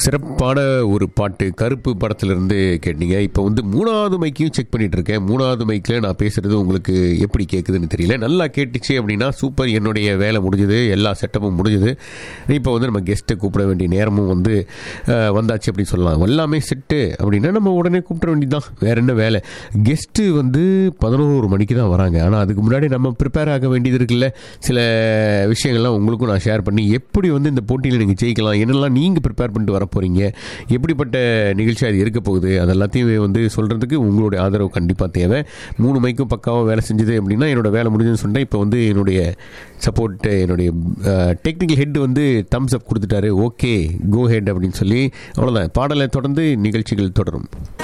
சிறப்பான ஒரு பாட்டு கருப்பு படத்திலிருந்து கேட்டீங்க. இப்போ வந்து 3வது மைக்கையும் செக் பண்ணிட்டு இருக்கேன். 3வது மைக்கில் நான் பேசுறது உங்களுக்கு எப்படி கேட்குதுன்னு தெரியல. நல்லா கேட்டுச்சு அப்படின்னா சூப்பர், என்னுடைய வேலை முடிஞ்சுது, எல்லா செட்டப்பும் முடிஞ்சுது. இப்போ வந்து நம்ம கெஸ்ட்டை கூப்பிட வேண்டிய நேரமும் வந்து வந்தாச்சு அப்படின்னு சொல்லலாம். எல்லாமே செட்டு அப்படின்னா நம்ம உடனே கூப்பிட வேண்டியதுதான், வேற என்ன வேலை. கெஸ்ட்டு வந்து 11 மணிக்கு தான் வராங்க. ஆனால் அதுக்கு முன்னாடி நம்ம ப்ரிப்பேர் ஆக வேண்டியது இருக்குல்ல. சில விஷயங்கள்லாம் உங்களுக்கும் நான் ஷேர் பண்ணி எப்படி வந்து இந்த போட்டியில் நீங்கள் ஜெயிக்கலாம், என்னெல்லாம் நீங்கள் ப்ரிப்பேர் பண்ணிட்டு வர போகிறீங்க, எப்படிப்பட்ட நிகழ்ச்சி அது இருக்க போகுது, அதெல்லாத்தையும் வந்து சொல்கிறதுக்கு உங்களுடைய ஆதரவு கண்டிப்பாக தேவை. 3 மைக்கும் பக்காவாக வேலை செஞ்சது அப்படின்னா என்னோட வேலை முடிஞ்சுன்னு சொன்னேன். இப்போ வந்து என்னுடைய சப்போர்ட், என்னுடைய டெக்னிக்கல் ஹெட் வந்து தம்ஸ் அப் கொடுத்துட்டாரு. ஓகே கோ ஹெட் அப்படின்னு சொல்லி அவ்வளோதான். பாடலை தொடர்ந்து நிகழ்ச்சிகள் தொடரும்.